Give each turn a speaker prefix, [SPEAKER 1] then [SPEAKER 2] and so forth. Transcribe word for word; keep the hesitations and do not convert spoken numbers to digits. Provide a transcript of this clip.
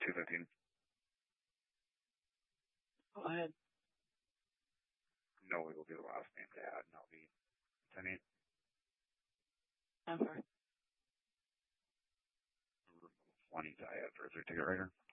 [SPEAKER 1] two fifteen.
[SPEAKER 2] Go ahead.
[SPEAKER 1] No, it will be the last name to add, and that'll be ten eight.
[SPEAKER 2] I'm sorry.
[SPEAKER 1] Juanita, I have for a ticket writer.